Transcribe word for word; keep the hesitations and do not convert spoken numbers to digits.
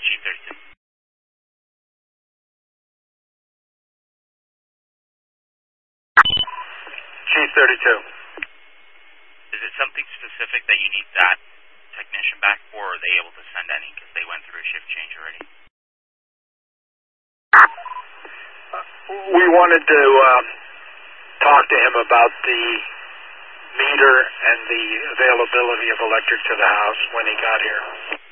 Chief thirty-two. Chief thirty-two. Is it something specific that you need that technician back for, or are they able to send any because they went through a shift change already? Uh, we wanted to uh, talk to him about the meter and the availability of electric to the house when he got here.